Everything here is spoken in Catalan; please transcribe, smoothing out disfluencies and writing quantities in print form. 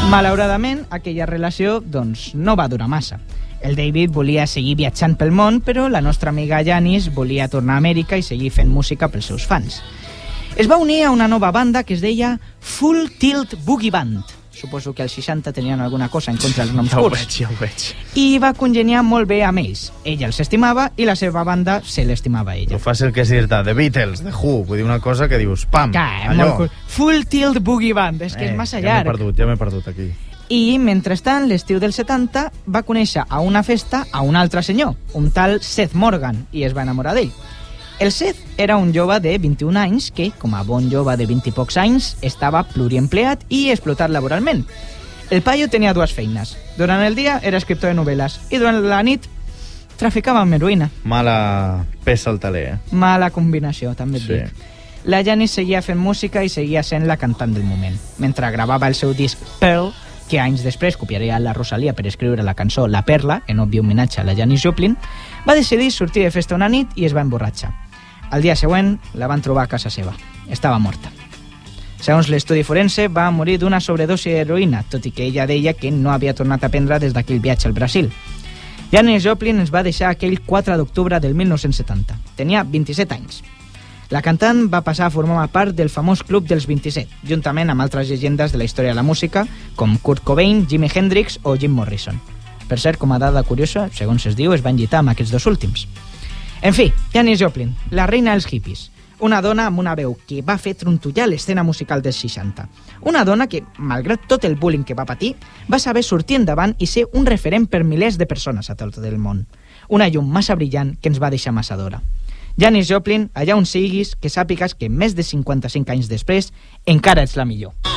Malauradament, aquella relació doncs, no va durar massa. El David volia seguir viatjant pel món, però la nostra amiga Janis volia tornar a Amèrica i seguir fent música pels seus fans. Es va unir a una nova banda que es deia Full Tilt Boogie Band. Suposo que als 60 tenien alguna cosa en contra dels noms curts. Ja ho veig. I va congeniar molt bé amb ells. Ella els estimava i la seva banda se l'estimava a ella. Lo fàcil que és dir-te The Beatles, The Who, vull dir una cosa que dius, pam, allò. Full Tilt Boogie Band, és que és massa llarg. Ja m'he perdut aquí. I, mentrestant, l'estiu del 70, va conèixer a una festa a un altre senyor, un tal Seth Morgan, i es va enamorar d'ell. El Seth era un jove de 21 anys que, com a bon jove de 20 i pocs anys, estava pluriempleat i explotat laboralment. El paio tenia dues feines. Durant el dia era escriptor de novel·les i durant la nit traficava amb heroïna. Mala peça al taler, Mala combinació, també et dic. La Janis seguia fent música i seguia sent la cantant del moment. Mentre gravava el seu disc Pearl, que anys després copiaria la Rosalia per escriure la cançó La Perla, en obvi homenatge a la Janis Joplin, va decidir sortir de festa una nit i es va emborratxar. Al dia següent la van trobar a casa seva. Estava morta. Segons l'estudi forense, va morir d'una sobredosi d'heroïna, tot i que ella deia que no havia tornat a prendre des d'aquell viatge al Brasil. Janis Joplin ens va deixar aquell 4 d'octubre del 1970. Tenia 27 anys. La cantant va passar a formar part del famós Club dels 27, juntament amb altres llegendes de la història de la música, com Kurt Cobain, Jimi Hendrix o Jim Morrison. Per cert, com a dada curiosa, segons es diu, es va enllitar amb aquests dos últims. En fi, Janis Joplin, la reina dels hippies. Una dona amb una veu que va fer trontollar l'escena musical dels 60. Una dona que, malgrat tot el bullying que va patir, va saber sortir endavant i ser un referent per milers de persones a tot el món. Una llum massa brillant que ens va deixar massa d'hora. Janis Joplin, allà on siguis, que sàpigues que més de 55 anys després encara ets la millor.